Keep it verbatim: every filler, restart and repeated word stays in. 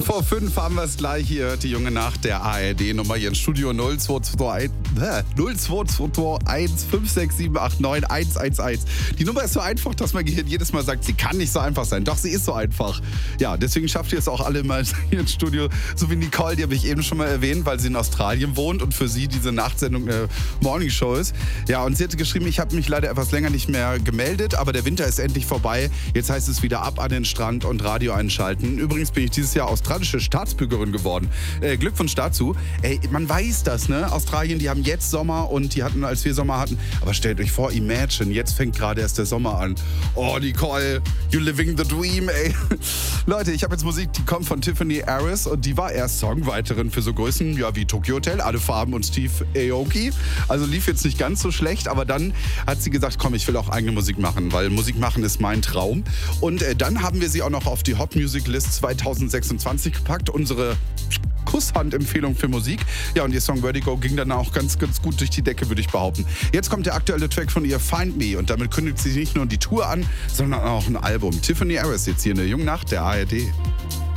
vor fünf haben wir es gleich hier, die junge Nacht der A R D-Nummer hier im Studio null zwei zwei zwei eins fünf sechs sieben acht neun eins eins eins. Die Nummer ist so einfach, dass mein Gehirn jedes Mal sagt, sie kann nicht so einfach sein. Doch, sie ist so einfach. Ja, deswegen schafft ihr es auch alle mal hier ins Studio. So wie Nicole, die habe ich eben schon mal erwähnt, weil sie in Australien wohnt und für sie diese Nachtsendung eine Morningshow ist. Ja, und sie hatte geschrieben, ich habe mich leider etwas länger nicht mehr gemeldet, aber der Winter ist endlich vorbei. Jetzt heißt es wieder ab an den Strand und Radio einschalten. Übrigens bin ich dieses Jahr australische Staatsbürgerin geworden. Äh, Glückwunsch dazu. Ey, man weiß das, ne? Australien, die haben jetzt Sommer und die hatten, als wir Sommer hatten. Aber stellt euch vor, imagine, jetzt fängt gerade erst der Sommer an. Oh, Nicole, you living the dream, ey. Leute, ich habe jetzt Musik, die kommt von Tiffany Harris und die war erst Songwriterin für so Größen ja, wie Tokyo Hotel, Alle Farben und Steve Aoki. Also lief jetzt nicht ganz so schlecht, aber dann hat sie gesagt, komm, ich will auch eigene Musik machen, weil Musik machen ist mein Traum. Und äh, dann haben wir sie auch noch auf die Hot Music List zwanzig sechsundzwanzig gepackt, unsere Kusshand-Empfehlung für Musik. Ja, und ihr Song Vertigo ging dann auch ganz, ganz gut durch die Decke, würde ich behaupten. Jetzt kommt der aktuelle Track von ihr, Find Me. Und damit kündigt sie nicht nur die Tour an, sondern auch ein Album. Tiffany Harris jetzt hier in der jungen Nacht der A R D.